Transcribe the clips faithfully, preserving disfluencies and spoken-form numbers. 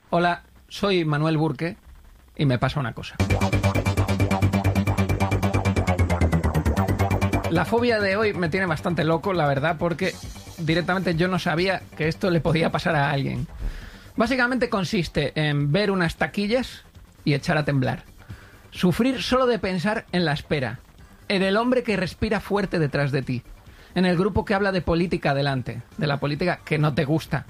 Hola, soy Manuel Burke y me pasa una cosa. La fobia de hoy me tiene bastante loco, la verdad, porque directamente yo no sabía que esto le podía pasar a alguien. Básicamente consiste en ver unas taquillas y echar a temblar. Sufrir solo de pensar en la espera. En el hombre que respira fuerte detrás de ti. En el grupo que habla de política delante. De la política que no te gusta.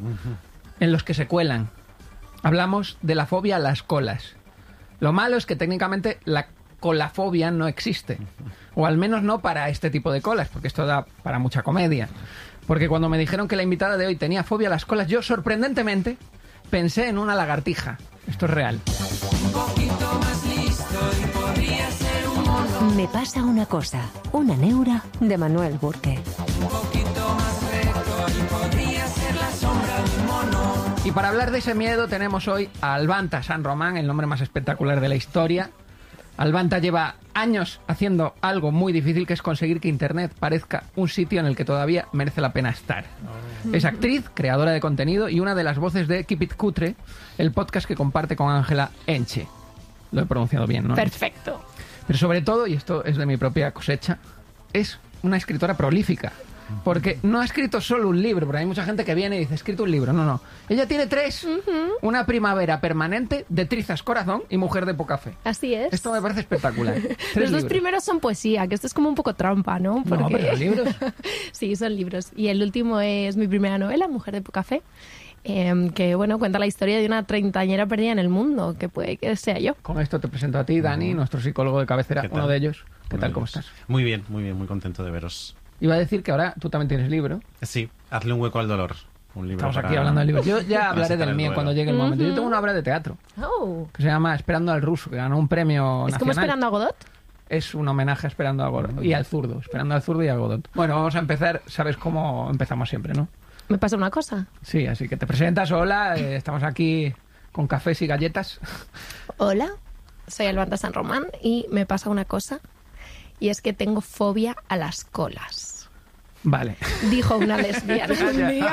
En los que se cuelan. Hablamos de la fobia a las colas. Lo malo es que técnicamente la colafobia no existe. O al menos no para este tipo de colas, porque esto da para mucha comedia. Porque cuando me dijeron que la invitada de hoy tenía fobia a las colas, yo sorprendentemente pensé en una lagartija. Esto es real. Un poquito más listo y podría ser un mono. Me pasa una cosa. Una neura de Manuel Burke. Un poquito más recto y podría ser la sombra de un mono. Y para hablar de ese miedo tenemos hoy a Albanta San Román, el nombre más espectacular de la historia. Albanta lleva años haciendo algo muy difícil, que es conseguir que Internet parezca un sitio en el que todavía merece la pena estar. Oh. Es actriz, creadora de contenido y una de las voces de Keep It Cutre, el podcast que comparte con Ángela Enche. Lo he pronunciado bien, ¿no? Perfecto. Pero sobre todo, y esto es de mi propia cosecha, es una escritora prolífica. Porque no ha escrito solo un libro, porque hay mucha gente que viene y dice, he escrito un libro. No, no. Ella tiene tres. Uh-huh. Una primavera permanente, de Trizas Corazón y Mujer de poca fe. Así es. Esto me parece espectacular. Los dos libros. primeros son poesía, que esto es como un poco trampa, ¿no? Porque... No, pero son libros. Sí, son libros. Y el último es mi primera novela, Mujer de poca fe. Eh, que, bueno, cuenta la historia de una treintañera perdida en el mundo, que puede que sea yo. Con esto te presento a ti, Dani, uh-huh. nuestro psicólogo de cabecera, uno de ellos. ¿Qué uno tal? ¿Cómo estás? Muy bien, muy bien, muy contento de veros. Iba a decir que ahora tú también tienes libro. Sí, Hazle un hueco al dolor. Un libro Estamos para... aquí hablando del libro. Yo ya hablaré del mío cuando llegue el uh-huh. momento. Yo tengo una obra de teatro oh. que se llama Esperando al ruso, que ganó un premio ¿Es nacional. como Esperando a Godot? Es un homenaje a Esperando a Godot y al zurdo. Esperando al zurdo y a Godot. Bueno, vamos a empezar. Sabes cómo empezamos siempre, ¿no? ¿Me pasa una cosa? Sí, así que te presentas. Hola, eh, estamos aquí con cafés y galletas. Hola, soy Albanta San Román y me pasa una cosa. Y es que tengo fobia a las colas. Vale. Dijo una lesbiana ya, un ya. día.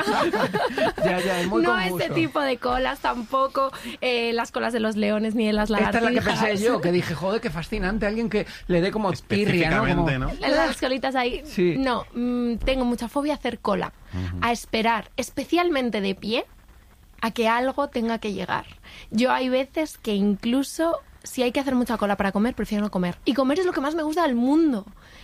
ya, ya, es muy no confuso. este tipo de colas tampoco, eh, las colas de los leones ni de las lagartijas. Esta es la que pensé yo, que dije, joder, qué fascinante, alguien que le dé como tirria, ¿no? Como... ¿no? Las colitas ahí. Sí. No, mmm, tengo mucha fobia a hacer cola, uh-huh. a esperar, especialmente de pie, a que algo tenga que llegar. Yo hay veces que incluso, si hay que hacer mucha cola para comer, prefiero no comer. Y comer es lo que más me gusta del mundo.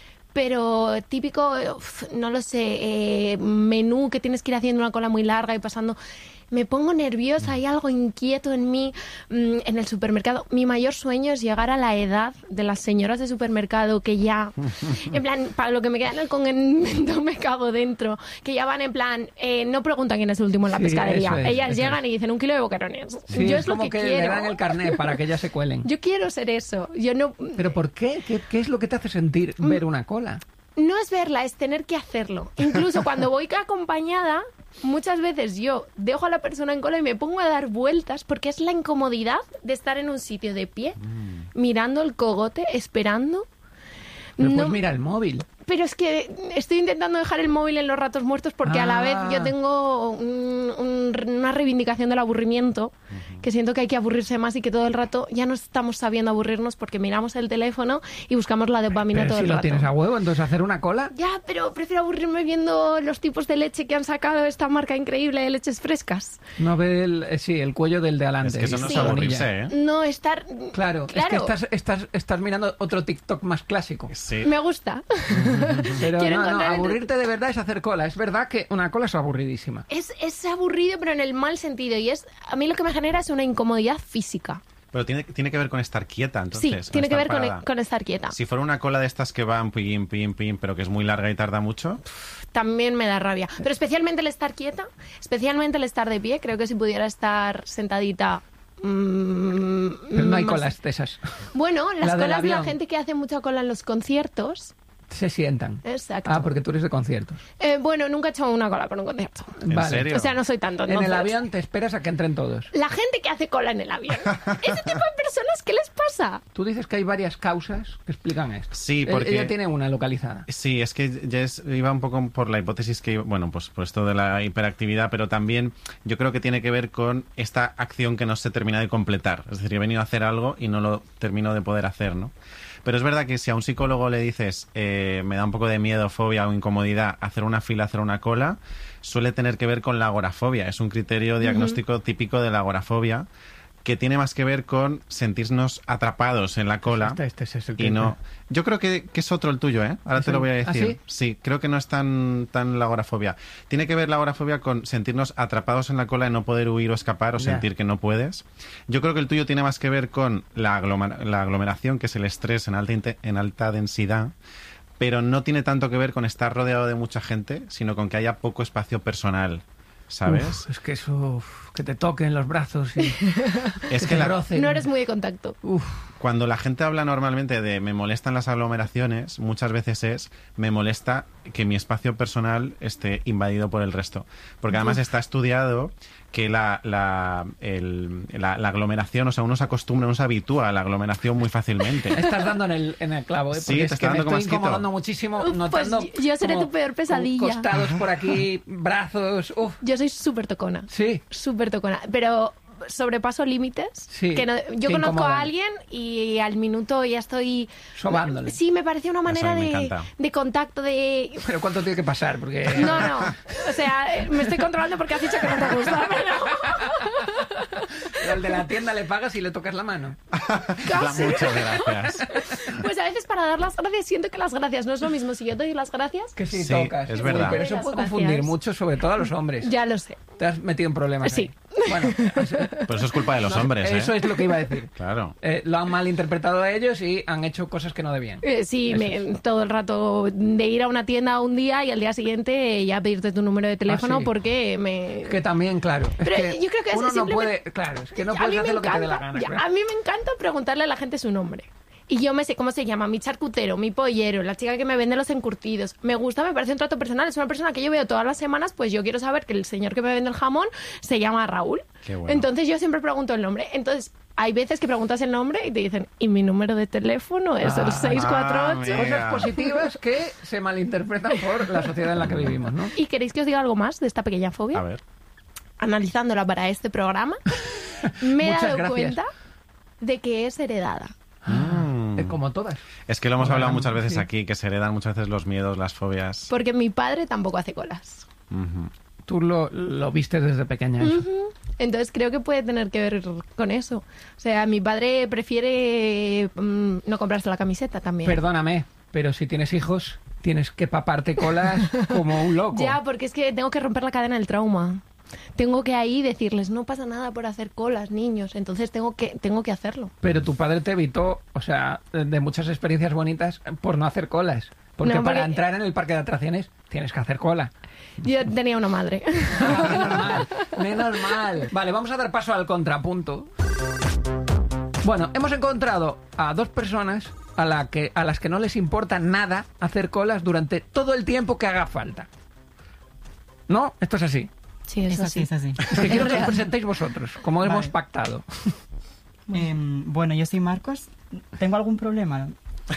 Pero típico, uf, no lo sé, eh, menú que tienes que ir haciendo una cola muy larga y pasando... Me pongo nerviosa, hay algo inquieto en mí mmm, en el supermercado. Mi mayor sueño es llegar a la edad de las señoras de supermercado que ya, en plan, para lo que me queda en el convento me cago dentro, que ya van en plan, eh, no preguntan quién es el último en la sí, pescadería. Es, Ellas llegan es. y dicen un kilo de boquerones. Sí, yo es, es lo como que, que quiero. le dan el carnet para que ellas se cuelen. Yo quiero ser eso. Yo no... ¿Pero por qué? ¿Qué, qué es lo que te hace sentir Mm. ver una cola? No es verla, es tener que hacerlo. Incluso cuando voy acompañada, muchas veces yo dejo a la persona en cola y me pongo a dar vueltas porque es la incomodidad de estar en un sitio de pie, mm. mirando el cogote, esperando. Pero no, pues mira el móvil. Pero es que estoy intentando dejar el móvil en los ratos muertos porque ah. a la vez yo tengo un, un, una reivindicación del aburrimiento, uh-huh. que siento que hay que aburrirse más y que todo el rato ya no estamos sabiendo aburrirnos porque miramos el teléfono y buscamos la dopamina pero todo si el lo rato. Tienes a huevo, entonces hacer una cola. Ya, pero prefiero aburrirme viendo los tipos de leche que han sacado esta marca increíble de leches frescas. No ve el, eh, sí, el cuello del de adelante. Es que eso no sí. es aburrirse, ¿eh? No, estar... Claro, claro. Es que estás, estás, estás mirando otro TikTok más clásico. Sí. Me gusta. Pero no, no, aburrirte de verdad es hacer cola. Es verdad que una cola es aburridísima. Es, es aburrido, pero en el mal sentido. Y es a mí lo que me genera es una incomodidad física. Pero tiene, tiene que ver con estar quieta, entonces. Sí, tiene que ver con, con estar quieta. Si fuera una cola de estas que van pim, pim, pim, pero que es muy larga y tarda mucho... También me da rabia. Pero especialmente el estar quieta, especialmente el estar de pie. Creo que si pudiera estar sentadita... Mmm, pero no hay más... colas de esas. Bueno, las La colas de la gente que hace mucha cola en los conciertos... Se sientan. Exacto. Ah, porque tú eres de conciertos. Eh, bueno, nunca he hecho una cola para un concierto. ¿En Vale. serio? O sea, no soy tanto. En el entonces. avión te esperas a que entren todos. La gente que hace cola en el avión. Ese tipo de personas, ¿qué les pasa? Tú dices que hay varias causas que explican esto. Sí, Él- porque- Ella tiene una localizada. Sí, es que ya es- iba un poco por la hipótesis que, bueno, pues por esto de la hiperactividad, pero también yo creo que tiene que ver con esta acción que no se termina de completar. Es decir, he venido a hacer algo y no lo termino de poder hacer, ¿no? Pero es verdad que si a un psicólogo le dices eh, me da un poco de miedo, fobia o incomodidad hacer una fila, hacer una cola, suele tener que ver con la agorafobia. Es un criterio diagnóstico típico de la agorafobia que tiene más que ver con sentirnos atrapados en la cola. Este, este, ese es el Y que- no, yo creo que, que es otro el tuyo, ¿eh? Ahora ¿Es te lo el- voy a ¿Ah, decir. sí? creo que no es tan, tan la agorafobia. Tiene que ver la agorafobia con sentirnos atrapados en la cola y no poder huir o escapar o Ya. sentir que no puedes. Yo creo que el tuyo tiene más que ver con la, agloma- la aglomeración, que es el estrés en alta, inte- en alta densidad, pero no tiene tanto que ver con estar rodeado de mucha gente, sino con que haya poco espacio personal, ¿sabes? Uf, es que eso, uf, que te toquen los brazos y Es que que te la- rocen. No eres muy de contacto. Uf, Cuando la gente habla normalmente de me molestan las aglomeraciones, muchas veces es me molesta que mi espacio personal esté invadido por el resto. Porque además está estudiado que la, la, el- la- la aglomeración, o sea, uno se acostumbra, uno se habitúa a la aglomeración muy fácilmente. estás dando en el, en el clavo, ¿eh? Sí, Porque te es está que me dando como estoy asquito. incomodando muchísimo Uf, pues notando yo- yo seré como- tu peor como pesadilla. costados por aquí, brazos, uf. Yo soy súper tocona. Sí. Súper tocona. Pero sobrepaso límites. Sí, Que no- yo que conozco incomodan. a alguien y al minuto ya estoy... Sobándole. Sí, me parece una manera a mí me de, encanta. de contacto, de... Pero ¿cuánto tiene que pasar? Porque... No, no. O sea, eh, me estoy controlando porque has dicho que no te gusta. Pero al de la tienda le pagas y le tocas la mano. Casi. Muchas gracias. Pues a veces para dar las gracias siento que las gracias no es lo mismo. Si yo te doy las gracias, Que si Sí, tocas. es verdad. Pero eso Las puede gracias. confundir mucho, sobre todo a los hombres. ya lo sé. Te has metido en problemas. Sí. ahí. Bueno, eso, Pero eso es culpa de los hombres, ¿eh? eso es lo que iba a decir. Claro. Eh, lo han malinterpretado a ellos y han hecho cosas que no debían. Eh, sí, Eso me- es. todo el rato de ir a una tienda un día y al día siguiente eh, ya pedirte tu número de teléfono Ah, sí. porque me... Que también, claro. Es Pero que yo creo que es uno no simplemente- puede. Claro, es que no A mí puedes me hacer lo que te dé la encanta- gana. ya, claro. A mí me encanta preguntarle a la gente su nombre. Y yo me sé cómo se llama, mi charcutero, mi pollero, la chica que me vende los encurtidos. Me gusta, me parece un trato personal. Es una persona que yo veo todas las semanas, pues yo quiero saber que el señor que me vende el jamón se llama Raúl. Qué bueno. Entonces yo siempre pregunto el nombre. Entonces hay veces que preguntas el nombre y te dicen, y mi número de teléfono es el Ah, seis cuatro ocho. mira. Cosas positivas que se malinterpretan por la sociedad en la que vivimos, ¿no? ¿Y queréis que os diga algo más de esta pequeña fobia? A ver. Analizándola para este programa, me he Muchas dado gracias. cuenta de que es heredada. Mm. Eh, Como todas. Es que lo hemos Como hablado la- muchas veces sí. aquí, que se heredan muchas veces los miedos, las fobias. Porque mi padre tampoco hace colas. Ujú. Tú lo, lo viste desde pequeña eso. Ujú. Entonces creo que puede tener que ver con eso. O sea, mi padre prefiere mm, no comprarse la camiseta también. Perdóname, pero si tienes hijos, tienes que paparte colas como un loco. Ya, porque es que tengo que romper la cadena del trauma. Tengo que ahí decirles, no pasa nada por hacer colas, niños. Entonces tengo que, tengo que hacerlo. Pero tu padre te evitó, o sea, de muchas experiencias bonitas por no hacer colas. Porque No, para porque- entrar en el parque de atracciones tienes que hacer cola. Yo tenía una madre. Ah, menos mal, menos mal. Vale, vamos a dar paso al contrapunto. Bueno, hemos encontrado a dos personas a, la que, a las que no les importa nada hacer colas durante todo el tiempo que haga falta. ¿No? Esto es así. Sí, Es así, es así. Es que quiero que os presentéis vosotros, como Vale. hemos pactado. Em, bueno, yo soy Marcos. ¿Tengo algún problema?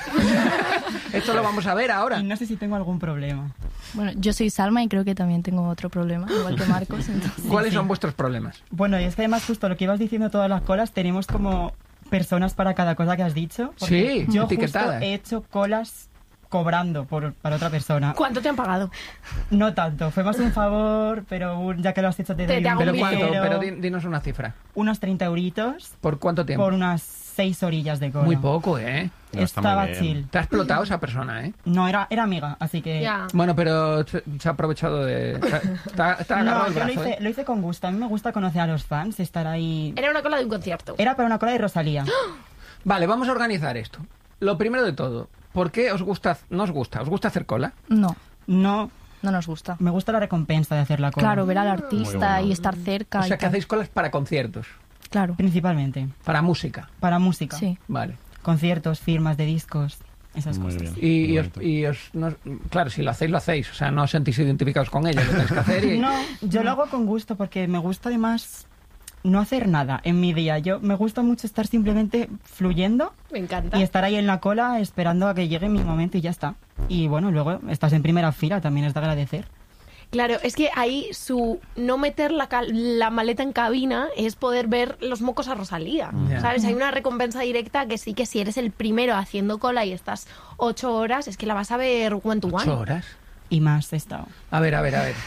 Esto lo vamos a ver ahora. Y no sé si tengo algún problema. Bueno, yo soy Salma y creo que también tengo otro problema, igual que Marcos. Entonces. ¿Cuáles sí. son vuestros problemas? Bueno, y es que además justo lo que ibas diciendo todas las colas, tenemos como personas para cada cosa que has dicho. porque Sí, yo etiquetadas. justo he hecho colas cobrando por, para otra persona. ¿Cuánto te han pagado? No tanto, fue más un favor, pero un- ya que lo has hecho te Te- doy te un hago ¿Pero un cuánto? dinero, Pero di- dinos una cifra. unos treinta euritos ¿Por cuánto tiempo? por unas seis orillas de cola. Muy poco, ¿eh? No, está muy Estaba bien. chill. Te ha explotado esa persona, ¿eh? No, era, era amiga, así que... Ya. Bueno, pero se, se ha aprovechado de... Está, está agarrado No, el yo lo brazo, hice, ¿eh? lo hice con gusto. A mí me gusta conocer a los fans, estar ahí... Era una cola de un concierto. Era para una cola de Rosalía. Vale, vamos a organizar esto. Lo primero de todo, ¿por qué os gusta, no os gusta? ¿Os gusta hacer cola? No, No, no nos gusta. me gusta la recompensa de hacer la cola. Claro, ver al Muy artista bueno. y estar cerca. O sea, y que tal. hacéis colas para conciertos, Claro, Principalmente. para música. Para música. sí. Vale. Conciertos, firmas de discos. esas Muy cosas. bien. Y, y os, Bonito. y os- no- claro, si lo hacéis, lo hacéis. O sea, no os sentís identificados con ella, lo tenéis que hacer y... No, yo lo hago con gusto porque me gusta además no hacer nada en mi día. Yo me gusta mucho estar simplemente fluyendo Me encanta. y estar ahí en la cola esperando a que llegue mi momento y ya está. Y bueno, luego estás en primera fila, también es de agradecer. Claro, es que ahí su no meter la, cal- la maleta en cabina es poder ver los mocos a Rosalía. Ya. ¿Sabes? Hay una recompensa directa que sí que si eres el primero haciendo cola y estás ocho horas, es que la vas a ver one to one. ¿Ocho horas? Y más he estado. A ver, a ver, a ver.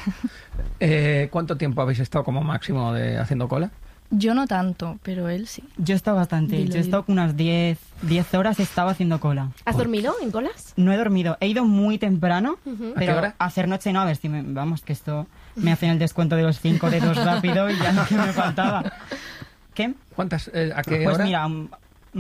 Eh, ¿Cuánto tiempo habéis estado como máximo de haciendo cola? Yo no tanto, pero él sí. Yo he estado bastante. Dilo, Yo he estado dilo. unas diez horas he estado haciendo cola. ¿Has dormido en colas? No he dormido. He ido muy temprano, Ujú. ¿A qué pero hora? hacer noche no. A ver si me... Vamos, que esto me hacen el descuento de los cinco dedos rápido y ya lo que me faltaba. ¿Qué? ¿Cuántas? eh, ¿A qué Pues hora? mira, mm,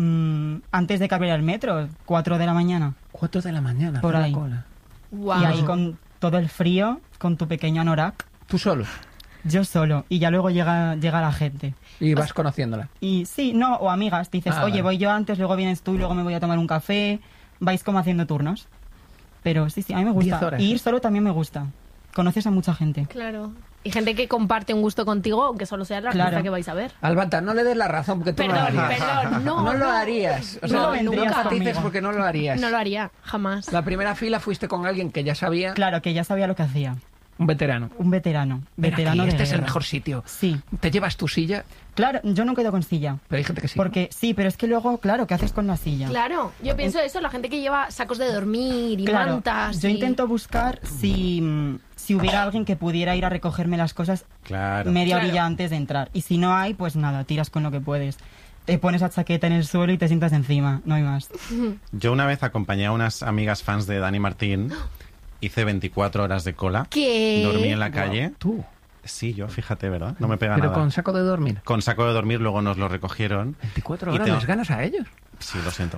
mm, antes de que abriera el metro, cuatro de la mañana. Cuatro de la mañana. Por hacer la ahí. cola. Wow. Y ahí con todo el frío, con tu pequeño anorak, ¿Tú solo? yo solo. Y ya luego llega, llega la gente. Y vas conociéndola. Y sí, no, o amigas. Dices, Ah, oye, vale. voy yo antes, luego vienes tú y luego me voy a tomar un café. Vais como haciendo turnos. Pero sí, sí, a mí me Diez gusta. horas. Y ir solo también me gusta. Conoces a mucha gente. Claro. Y gente que comparte un gusto contigo, aunque solo sea la Claro. artista que vais a ver. Albata, no le des la razón porque tú no Perdón, lo harías. perdón, no, No lo no. harías. O No sea, vendrías nunca matices conmigo. porque no lo harías. No lo haría, jamás. La primera fila fuiste con alguien que ya sabía, Claro, que ya sabía lo que hacía. un veterano. Un veterano. Ven Veterano aquí, de este es el guerra. mejor sitio. Sí. Te llevas tu silla, Claro, yo no quedo con silla. pero hay gente que sí. Porque sí, pero es que luego, claro, ¿qué haces con la silla? Claro, yo pienso eso, la gente que lleva sacos de dormir y Claro, mantas. yo y- intento buscar si, mm, si hubiera alguien que pudiera ir a recogerme las cosas Claro. media Claro. orilla antes de entrar. Y si no hay, pues nada, tiras con lo que puedes. Te pones la chaqueta en el suelo y te sientas encima, no hay más. Yo una vez acompañé a unas amigas fans de Dani Martín. Hice veinticuatro horas de cola. ¿Qué? Dormí en la calle. Tú. Sí, yo, fíjate, ¿verdad? No me pega Pero nada. con saco de dormir. Con saco de dormir, luego nos lo recogieron. veinticuatro Y horas te- les ganas a ellos. Sí, lo siento.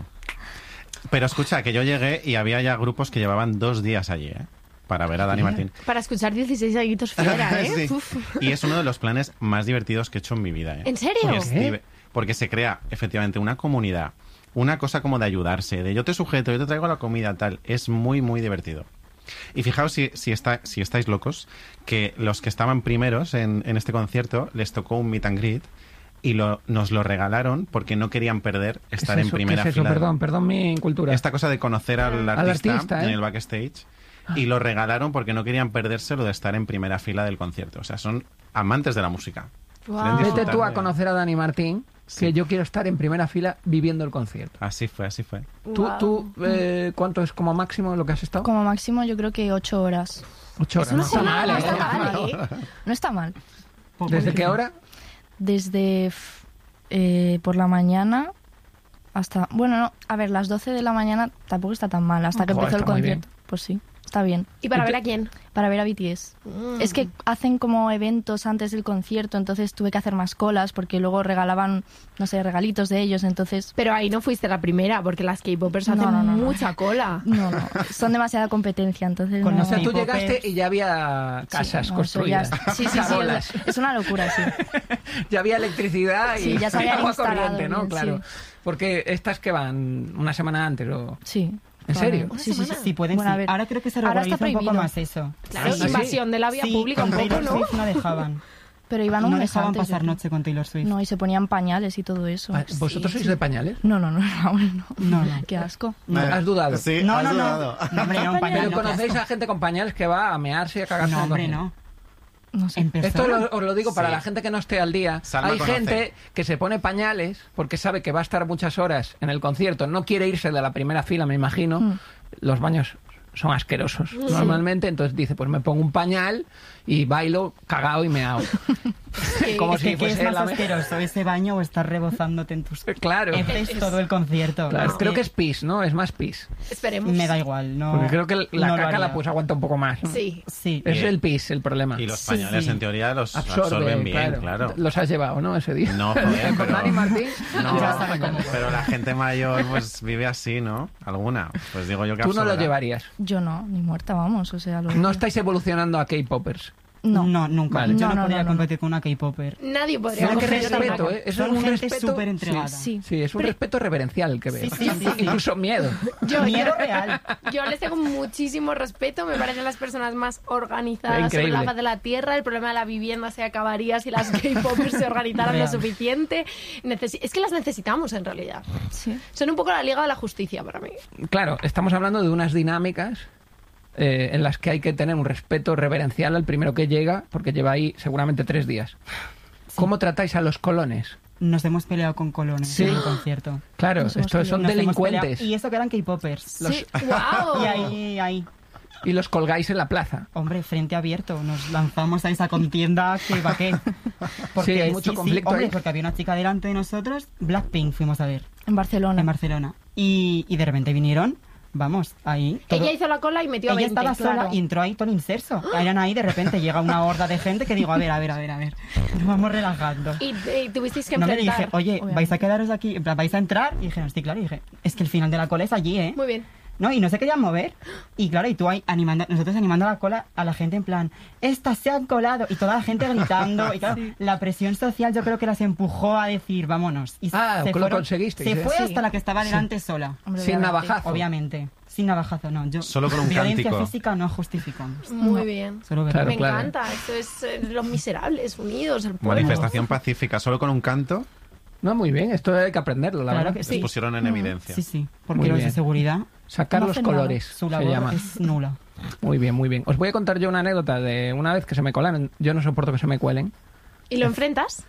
Pero escucha, que yo llegué y había ya grupos que llevaban dos días allí, ¿eh? Para ver a Dani Martín. Para escuchar dieciséis añitos fuera, ¿eh? Sí. Uf. Y es uno de los planes más divertidos que he hecho en mi vida, ¿eh? ¿En serio? Porque, es ¿Qué? dive- porque se crea, efectivamente, una comunidad. Una cosa como de ayudarse, de yo te sujeto, yo te traigo la comida, tal. Es muy, muy divertido. Y fijaos si, si, está, si estáis locos, que los que estaban primeros en, en este concierto les tocó un meet and greet y lo, nos lo regalaron porque no querían perder ¿Qué es estar en eso? primera ¿Qué es eso? fila. Perdón, perdón mi incultura. Esta cosa de conocer al Al artista, artista, en ¿eh? el backstage y lo regalaron porque no querían perderse lo de estar en primera fila del concierto. O sea, son amantes de la música. Guau. Quieren Vete disfrutar tú a de- conocer a Dani Martín, que Sí. yo quiero estar en primera fila viviendo el concierto. Así fue, así fue. ¿Tú, Guau. tú eh, cuánto es como máximo lo que has estado? Como máximo yo creo que ocho horas. Ocho horas. Es una no está jornada, mal, no ¿eh? está mal, ¿eh? No está mal. ¿Desde qué hora? Desde f- eh, por la mañana hasta... Bueno, no, a ver, las doce de la mañana tampoco está tan mal. Hasta que Joder, empezó el está muy bien. concierto. Pues sí, está bien. ¿Y para ver a quién? Para ver a B T S. Es que hacen como eventos antes del concierto, entonces tuve que hacer más colas porque luego regalaban, no sé, regalitos de ellos, entonces... Pero ahí no fuiste la primera, porque las K-popers No, hacen no, no, no. mucha cola. No, no, son demasiada competencia, entonces Con no... los O sea, tú K-popers. llegaste y ya había casas Sí, no, eso ya construidas. es- Sí, sí, sí, Carolas. es, es una locura, sí. Ya había electricidad y Sí, ya se habían agua instalado corriente, ¿no? bien, Claro. sí. Porque estas que van una semana antes o... Sí. ¿En serio? Vale. Sí, sí, sí. Sí, pueden Bueno, a sí. ver, Ahora creo que se ahora está regulariza un poco prohibido. más eso. Claro, ¿Ah, sí? invasión de la vía Sí, pública con un poco, Taylor ¿no? Swift no dejaban. Pero iban un No mes dejaban antes, pasar yo creo. noche con Taylor Swift. No, y se ponían pañales y todo eso. Ah, ¿Vosotros sois de pañales? No, no, no, Raúl, no. No, no. Qué asco. No. ¿Has dudado? Sí, No, has no, no. dudado. No, hombre, no, un pañal, Pero no, conocéis qué a gente con pañales que va a mearse y a cagarse. asco. No, en el hombre, baño? no. No sé. En persona. Esto lo- os lo digo para Sí. la gente que no esté al día. Salma Hay conoce. gente que se pone pañales porque sabe que va a estar muchas horas en el concierto, no quiere irse de la primera fila, me imagino. Mm. Los baños son asquerosos normalmente, entonces dice, pues me pongo un pañal y bailo cagao y meao. Como Es si que, ¿qué es fuese más la me- asqueroso, ese baño o estar rebozándote en tus Claro. heces todo el concierto? Claro, Es creo que es pis, ¿no? Es más pis. Esperemos. Me da igual, no. Porque creo que la no lo caca la haría. pues aguanta un poco más. ¿no? Sí. Sí. Es Y- el pis el problema. Y los Sí, pañales, sí. en teoría, los Absorbe, absorben bien, claro. Los has llevado, ¿no? Ese día. No, joder, Con pero- Dani Martín. No, Ya saben cómo. pero la gente mayor pues vive así, ¿no? Alguna. Pues digo yo que Tú no lo absorberá. llevarías. Yo no, ni muerta, vamos, o sea... Lo... No estáis evolucionando a K-popers. No. No, nunca. Vale. Yo No, no, no, podría no, no. competir con una K-popper. Nadie podría Son Qué competir con respeto, una- ¿eh? Eso Son es un gente respeto súper entregada. Sí. Sí, es un respeto reverencial el que veo. Sí, sí, sí, sí. Incluso miedo. Yo, Miedo real. Yo les tengo muchísimo respeto, me parecen las personas más organizadas sobre Increíble. la faz de la tierra. El problema de la vivienda se acabaría si las K-popers se organizaran lo Real. suficiente. Necesi- es que las necesitamos en realidad. Sí. Son un poco la Liga de la Justicia para mí. Claro, estamos hablando de unas dinámicas eh, en las que hay que tener un respeto reverencial al primero que llega, porque lleva ahí seguramente tres días. ¿Cómo tratáis a los colones? Nos hemos peleado con colones Sí. en un concierto. Claro, Nos hemos estos son Nos hemos delincuentes peleado. Y eso que eran K-popers. Los- Sí, wow. Y ahí, ahí, y los colgáis en la plaza. hombre, frente abierto, nos lanzamos a esa contienda que va qué. Sí, hay mucho conflicto hombre, ahí. porque había una chica delante de nosotros, Blackpink fuimos a ver, En Barcelona. en Barcelona. Y, y de repente vinieron, vamos, ahí. todo- Ella hizo la cola y metió a Ella veinte, estaba sola claro. y entró ahí todo el inserso. Eran ahí, de repente llega una horda de gente que digo, a ver, a ver, a ver, a ver. Nos vamos relajando. Y, y tuvisteis que No me enfrentar. dije, oye, obviamente. vais a quedaros aquí, en plan, vais a entrar. Y dijeron, sí, claro. Y dije, es que el final de la cola es allí, ¿eh? Muy bien. No, y no se querían mover. Y claro, y tú ahí animando, nosotros animando la cola a la gente en plan, estas se han colado. Y toda la gente gritando. Y claro, la presión social yo creo que las empujó a decir, vámonos. Y Ah, se lo fueron- conseguisteis, Se ¿eh? fue Sí. hasta la que estaba delante sola. Hombre, Sin obviamente. navajazo. Obviamente. Sin navajazo, no. Yo, Solo con un violencia cántico. física no justificamos. Muy bien. Solo Claro, Me claro. encanta. Esto es eh, los miserables unidos, el pueblo. Manifestación pacífica, solo con un canto, No, muy bien, esto hay que aprenderlo, la Claro verdad. que los sí. pusieron en evidencia. Sí, sí. Muy Porque los de bien. seguridad, Sacar no los hacen nada. colores, Su se labor llama. es nula. Muy bien, muy bien. Os voy a contar yo una anécdota de una vez que se me colaron. Yo no soporto que se me cuelen. ¿Y lo enfrentas?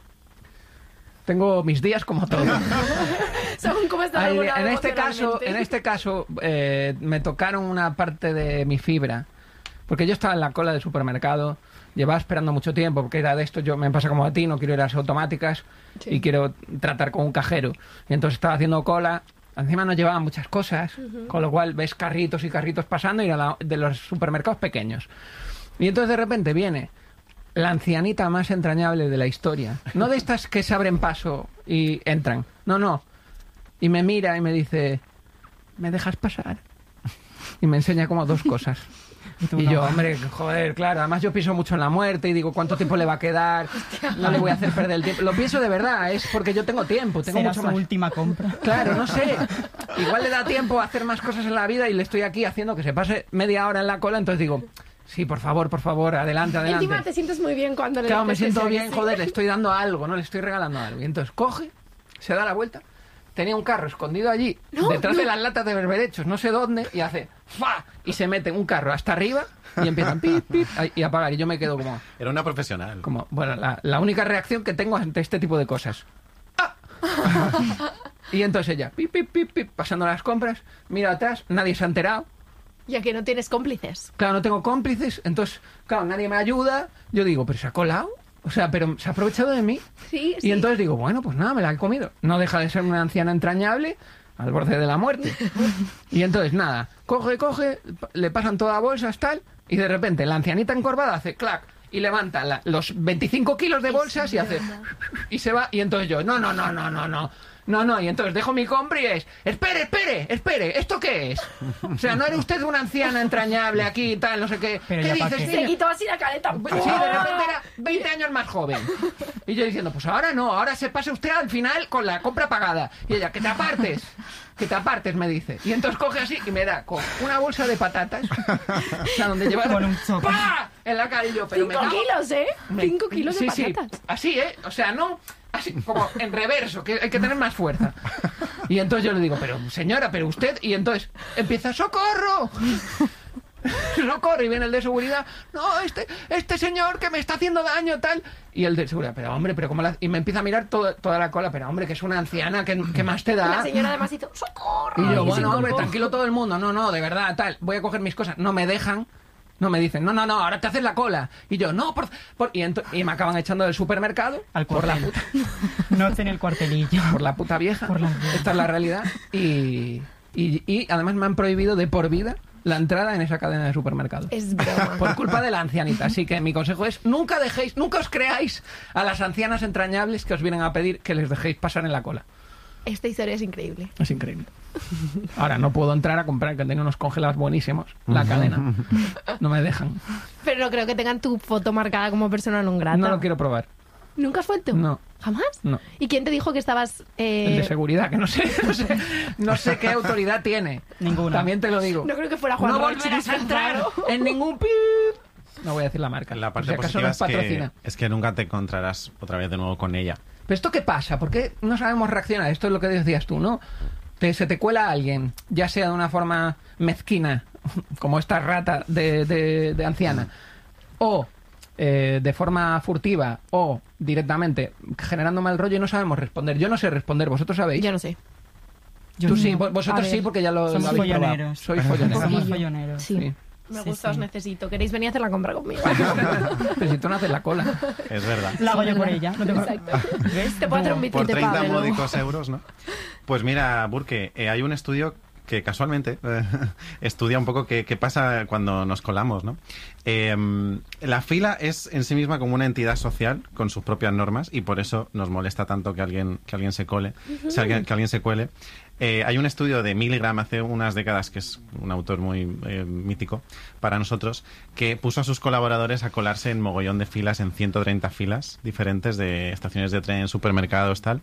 Tengo mis días como todo. Según cómo está Ay, regulado en este caso, emocionalmente. en este caso eh, me tocaron una parte de mi fibra. Porque yo estaba en la cola del supermercado, llevaba esperando mucho tiempo, porque era de esto, yo me pasa como a ti, no quiero ir a las automáticas Sí. y quiero tratar con un cajero. Y entonces estaba haciendo cola, encima no llevaba muchas cosas, con lo cual ves carritos y carritos pasando y era la- de los supermercados pequeños. Y entonces de repente viene la ancianita más entrañable de la historia. No de estas que se abren paso y entran. No, no. Y me mira y me dice, ¿me dejas pasar? Y me enseña como dos cosas. Y tú Y no. yo, hombre, joder, claro. Además yo pienso mucho en la muerte y digo, ¿cuánto tiempo le va a quedar? No le voy a hacer perder el tiempo. Lo pienso de verdad, es porque yo tengo tiempo, tengo Será mucho su más. última compra. Claro, no sé. Igual le da tiempo a hacer más cosas en la vida y le estoy aquí haciendo que se pase media hora en la cola, entonces digo, sí, por favor, por favor, adelante, Encima adelante. te sientes muy bien cuando le Claro, me dices que siento sí, bien, sí. joder, le estoy dando algo, ¿no? Le estoy regalando algo. Y entonces coge, se da la vuelta, tenía un carro escondido allí, No, detrás no. de las latas de berberechos, no sé dónde, y hace ¡fa! Y se mete un carro hasta arriba y empiezan pip, pip, y a apagar. Y yo me quedo como, Era una profesional. como bueno, la, la única reacción que tengo ante este tipo de cosas. ¡Ah! Y entonces ella, pip, pip, pip, pip, pasando las compras, mira atrás, nadie se ha enterado. Ya que no tienes cómplices. Claro, no tengo cómplices, entonces, claro, nadie me ayuda. Yo digo, ¿pero se ha colado? O sea, ¿pero se ha aprovechado de mí? Sí, sí. Y entonces digo, bueno, pues nada, me la he comido. No deja de ser una anciana entrañable al borde de la muerte. Y entonces, nada, coge, coge, pa- le pasan todas bolsas, tal, y de repente la ancianita encorvada hace clac y levanta la- los veinticinco kilos de bolsas y hace... Y se va, y entonces yo, no, no, no, no, no, no. No, no, y entonces dejo mi compra y es, espere, espere, espere, ¿esto qué es? O sea, no era usted una anciana entrañable aquí y tal, no sé qué. Pero ¿Qué ya pa' dices, qué. Se niño? quitó así la caleta. Sí, de repente era veinte años más joven. Y yo diciendo, pues ahora no, ahora se pase usted al final con la compra pagada. Y ella, que te apartes, que te apartes, me dice. Y entonces coge así y me da con una bolsa de patatas, o sea, donde lleva Con un choque. ¡pah! En la cara y yo, pero me Cinco cago- kilos, ¿eh? me- Cinco kilos sí, de sí, patatas. así, ¿eh? O sea, no... Así, como en reverso, que hay que tener más fuerza. Y entonces yo le digo, pero señora, pero usted... Y entonces empieza, ¡socorro! ¡Socorro! Y viene el de seguridad, no, este, este señor que me está haciendo daño, tal... Y el de seguridad, pero hombre, pero cómo la... Y me empieza a mirar todo- toda la cola, pero hombre, que es una anciana, ¿qué, qué más te da? La señora además hizo ¡socorro! Y yo, se bueno, hombre, incorporó. tranquilo todo el mundo. No, no, de verdad, tal. Voy a coger mis cosas. No me dejan. No me dicen, no, no, no, ahora te haces la cola. Y yo, no, por... por- Y, ento- y me acaban echando del supermercado. Al por la cuartel. puta, Noche en el cuartelillo. por la puta vieja. Por la vieja. Esta es la realidad. Y, y, y además me han prohibido de por vida la entrada en esa cadena de supermercados. Es broma. Por culpa de la ancianita. Así que mi consejo es, nunca dejéis, nunca os creáis a las ancianas entrañables que os vienen a pedir que les dejéis pasar en la cola. Esta historia es increíble. Es increíble. Ahora, no puedo entrar a comprar, que tengo unos congelados buenísimos. La cadena. No me dejan. Pero no creo que tengan tu foto marcada como persona non grata. No lo quiero probar. ¿Nunca has vuelto? No. ¿Jamás? No. ¿Y quién te dijo que estabas...? eh, El de seguridad, que no sé, no sé, no sé qué autoridad tiene. Ninguna. También te lo digo. No creo que fuera Juan No Roche, volverás a está entrar claro. en ningún pip. No voy a decir la marca. La parte por si acaso positiva nos es que, patrocina. es que nunca te encontrarás otra vez de nuevo con ella. ¿Pero esto qué pasa? ¿Por qué no sabemos reaccionar? Esto es lo que decías tú, ¿no? Te, se te cuela alguien, ya sea de una forma mezquina, como esta rata de, de, de anciana, o eh, de forma furtiva, o directamente generando mal rollo y no sabemos responder. Yo no sé responder, ¿vosotros sabéis? Yo no sé. Yo Tú no. sí, vos- vosotros A ver, sí, porque ya lo, somos lo habéis probado. folloneros. Sois folloneros. Somos poquillo. folloneros. Sí. Sí. Me Sí, gusta, os sí. necesito. ¿Queréis venir a hacer la compra conmigo? Pero si tú no haces la cola. Es verdad. La hago yo por ella. No te Exacto. Te puedo hacer un Por bitrate treinta Pablo. módicos euros, ¿no? Pues mira, Burke, eh, hay un estudio que casualmente eh, estudia un poco qué, qué pasa cuando nos colamos, ¿no? Eh, la fila es en sí misma como una entidad social con sus propias normas y por eso nos molesta tanto que alguien, que alguien se cole, si alguien, que alguien se cuele. Eh, hay un estudio de Milgram hace unas décadas, que es un autor muy eh, mítico para nosotros, que puso a sus colaboradores a colarse en mogollón de filas, en ciento treinta filas diferentes de estaciones de tren, supermercados, tal.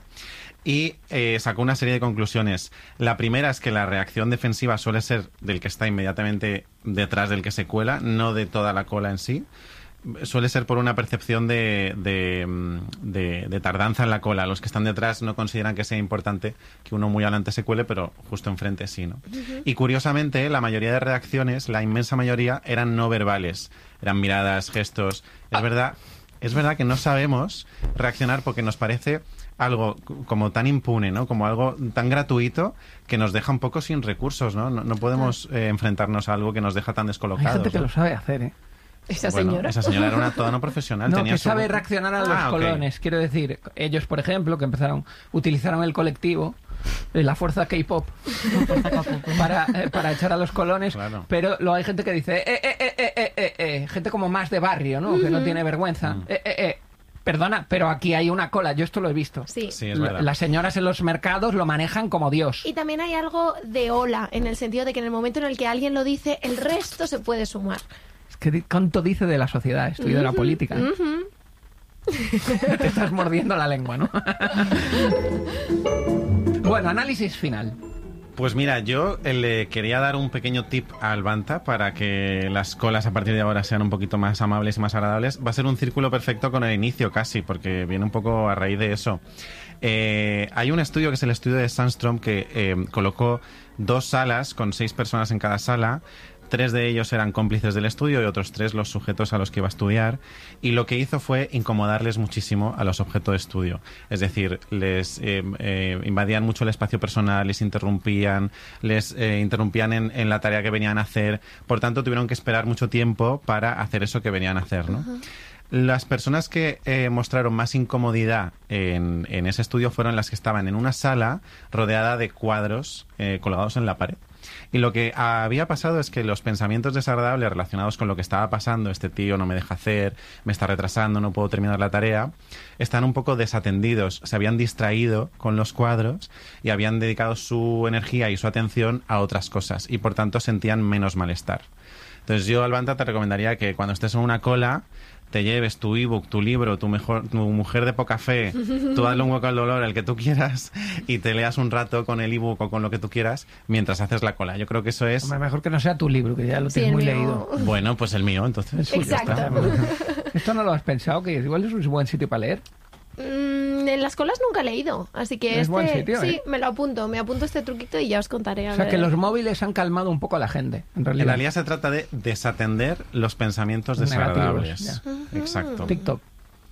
Y eh, sacó una serie de conclusiones. La primera es que la reacción defensiva suele ser del que está inmediatamente detrás del que se cuela, no de toda la cola en sí. Suele ser por una percepción de, de, de, de tardanza en la cola. Los que están detrás no consideran que sea importante que uno muy adelante se cuele, pero justo enfrente sí, ¿no? Uh-huh. Y curiosamente, la mayoría de reacciones, la inmensa mayoría, eran no verbales. Eran miradas, gestos. Es verdad, es verdad que no sabemos reaccionar porque nos parece algo como tan impune, ¿no? Como algo tan gratuito que nos deja un poco sin recursos, ¿no? No, no podemos eh, enfrentarnos a algo que nos deja tan Hay descolocados. gente que ¿no? lo sabe hacer, ¿eh? Esa Bueno, señora. esa señora era una toda no profesional. No, tenía que su- sabe reaccionar a los Ah, ok. colones. Quiero decir, ellos, por ejemplo, que empezaron, utilizaron el colectivo, eh, la fuerza K-pop, para, eh, para echar a los colones. Claro. Pero luego hay gente que dice, eh, eh, eh, eh, eh, eh, eh, gente como más de barrio, ¿no? Que no tiene vergüenza. Mm. Eh, eh, eh. Perdona, pero aquí hay una cola. Yo esto lo he visto. Sí. Sí, es La- verdad. Las señoras en los mercados lo manejan como Dios. Y también hay algo de ola, en el sentido de que en el momento en el que alguien lo dice, el resto se puede sumar. Es que di- ¿cuánto dice de la sociedad esto y de la política? ¿eh? Te estás mordiendo la lengua, ¿no? Bueno, análisis final. Pues mira, yo eh, le quería dar un pequeño tip a Albanta para que las colas a partir de ahora sean un poquito más amables y más agradables. Va a ser un círculo perfecto con el inicio casi, porque viene un poco a raíz de eso. Eh, hay un estudio que es el estudio de Sandstrom que eh, colocó dos salas con seis personas en cada sala. Tres de ellos eran cómplices del estudio y otros tres los sujetos a los que iba a estudiar. Y lo que hizo fue incomodarles muchísimo a los objetos de estudio. Es decir, les eh, eh, invadían mucho el espacio personal, les interrumpían, les eh, interrumpían en, en la tarea que venían a hacer. Por tanto, tuvieron que esperar mucho tiempo para hacer eso que venían a hacer, ¿no? Uh-huh. Las personas que eh, mostraron más incomodidad en, en ese estudio fueron las que estaban en una sala rodeada de cuadros eh, colgados en la pared. Y lo que había pasado es que los pensamientos desagradables relacionados con lo que estaba pasando, este tío no me deja hacer, me está retrasando, no puedo terminar la tarea, están un poco desatendidos, se habían distraído con los cuadros y habían dedicado su energía y su atención a otras cosas y por tanto sentían menos malestar. Entonces yo, Albanta, te recomendaría que cuando estés en una cola te lleves tu ebook, tu libro, tu, mejor, tu mujer de poca fe, tú hazle un hueco al dolor, el que tú quieras, y te leas un rato con el ebook o con lo que tú quieras mientras haces la cola. Yo creo que eso es... Hombre, mejor que no sea tu libro, que ya lo Sí, tienes el muy mío. leído. Bueno, pues el mío, entonces. El suyo, Exacto. está. ¿Esto no lo has pensado? Que igual es un buen sitio para leer. Mm, en las colas nunca he leído, así que Es este, buen sitio, sí, ¿eh? me lo apunto, me apunto este truquito y ya os contaré. A O sea, ver. que los móviles han calmado un poco a la gente, en realidad. En realidad se trata de desatender los pensamientos Negativos, desagradables. ya. Exacto. TikTok,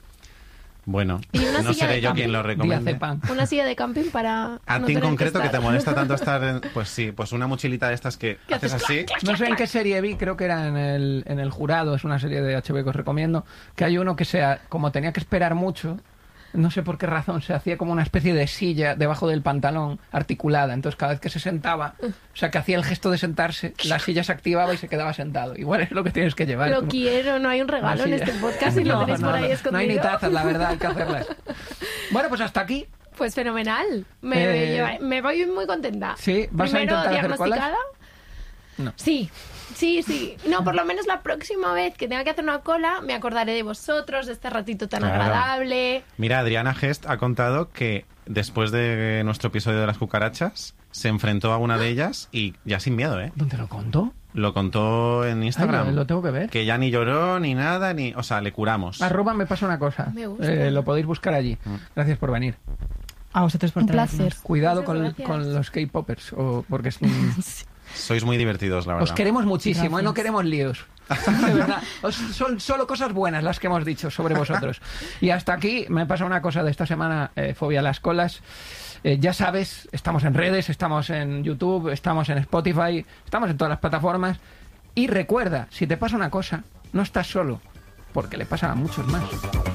Bueno, Y una no silla seré de yo camping. quien lo recomiende. diazepam. Una silla de camping para A no ti en tener concreto que, estar. te molesta tanto estar en... Pues sí, pues una mochilita de estas que ¿Qué haces haces? así. No sé en qué serie vi, creo que era en el, en el Jurado, es una serie de H B O que os recomiendo, que hay uno que sea, como tenía que esperar mucho, no sé por qué razón, se hacía como una especie de silla debajo del pantalón articulada, entonces cada vez que se sentaba, o sea, que hacía el gesto de sentarse, la silla se activaba y se quedaba sentado. Igual es lo que tienes que llevar. Lo como- quiero, no hay un regalo Una en silla. este podcast y lo No, tenéis no, por ahí no, escondido. no hay ni tazas, la verdad, hay que hacerlas. Bueno, pues hasta aquí. Pues fenomenal. Me, Eh, yo- me voy muy contenta. Sí, ¿vas a Primero intentar hacer diagnosticada. No. Sí, sí, sí. No, por lo menos la próxima vez que tenga que hacer una cola me acordaré de vosotros, de este ratito tan Claro. agradable. Mira, Adriana Gest ha contado que después de nuestro episodio de las cucarachas se enfrentó a una de ellas y ya sin miedo, ¿eh? ¿Dónde lo contó? Lo contó en Instagram. Ay, lo- lo tengo que ver. Que ya ni lloró ni nada, ni, o sea, le curamos. Arroba me pasa una cosa. Me gusta. Eh, lo podéis buscar allí. Gracias por venir. A vosotros por Un traernos. placer. Cuidado Muchas con, gracias. con los K-popers, o- porque es, mm, Sois muy divertidos, la verdad. os queremos muchísimo, Gracias. ¿eh? No queremos líos. De verdad. Os- son solo cosas buenas las que hemos dicho sobre vosotros. Y hasta aquí me pasa una cosa de esta semana, eh, fobia a las colas. Eh, ya sabes, estamos en redes, estamos en YouTube, estamos en Spotify, estamos en todas las plataformas. Y recuerda, si te pasa una cosa, no estás solo, porque le pasa a muchos más.